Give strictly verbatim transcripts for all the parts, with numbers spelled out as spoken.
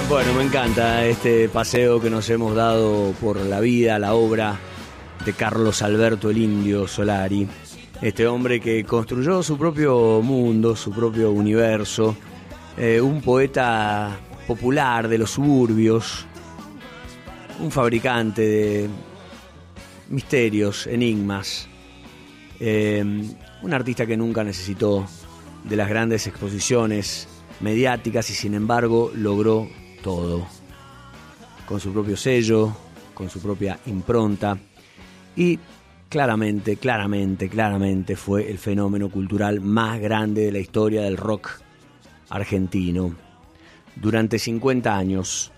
Bueno, me encanta este paseo que nos hemos dado por la vida, la obra de Carlos Alberto el Indio Solari. Este hombre que construyó su propio mundo, su propio universo, eh, un poeta popular de los suburbios, un fabricante de misterios, enigmas, eh, un artista que nunca necesitó de las grandes exposiciones mediáticas y sin embargo logró todo, con su propio sello, con su propia impronta y claramente, claramente, claramente fue el fenómeno cultural más grande de la historia del rock argentino. Durante cincuenta años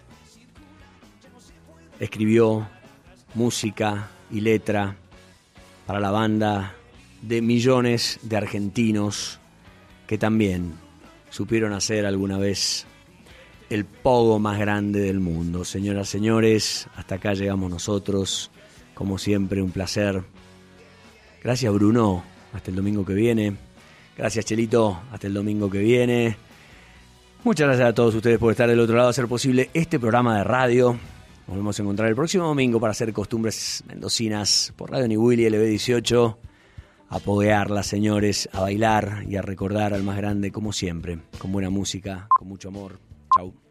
escribió música y letra para la banda de millones de argentinos que también supieron hacer alguna vez el pogo más grande del mundo. Señoras, señores, hasta acá llegamos nosotros. Como siempre, un placer. Gracias, Bruno. Hasta el domingo que viene. Gracias, Chelito. Hasta el domingo que viene. Muchas gracias a todos ustedes por estar del otro lado, hacer posible este programa de radio. Nos vemos a encontrar el próximo domingo para hacer costumbres mendocinas por Radio Niwili L B dieciocho. A poguearla, señores, a bailar y a recordar al más grande como siempre, con buena música, con mucho amor. Chau.